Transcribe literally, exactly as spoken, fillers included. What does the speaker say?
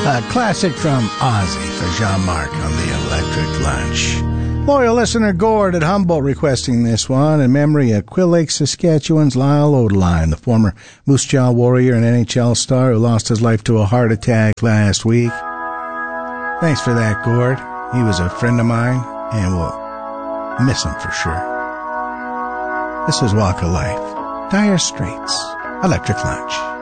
A classic from Ozzy for Jean-Marc on the Electric Lunch. Loyal listener Gord at Humboldt requesting this one in memory of Quill Lake, Saskatchewan's Lyle Odeline, the former Moose Jaw warrior and N H L star who lost his life to a heart attack last week. Thanks for that, Gord. He was a friend of mine, and we'll miss him for sure. This is Walk of Life. Dire Straits. Electric Lunch.